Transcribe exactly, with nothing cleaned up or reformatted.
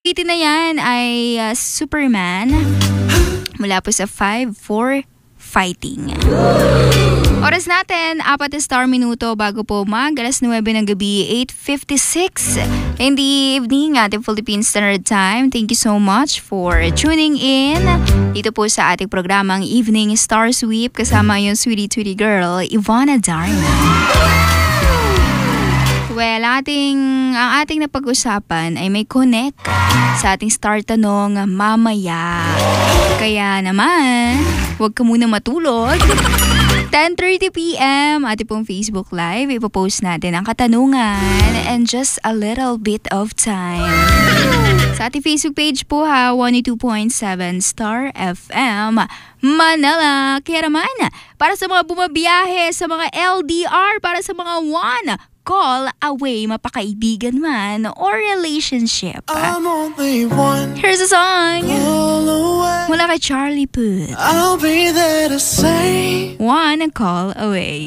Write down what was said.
Ito na yan ay uh, Superman mula po sa five for Fighting. Oras natin, apat na star minuto bago po mag alas nuwebe ng gabi, eight fifty-six in the evening ating Philippine Standard Time. Thank you so much for tuning in dito po sa ating programang Evening Star Sweep kasama yung sweetie tweety girl, Ivana Darna. Well, ating, ang ating napag-usapan ay may connect sa ating star tanong mamaya. Kaya naman, huwag ka muna matulog. ten thirty p.m. ating pong Facebook Live, ipopost natin ang katanungan and just a little bit of time. Sa ating Facebook page po ha, one oh two point seven Star F M Manila. Kaya naman, para sa mga bumabiyahe, sa mga L D R, para sa mga one call away, mapakaibigan man or relationship. I'm only one Here's a song call away. mula kay Charlie Puth. I'll be there to say One call away.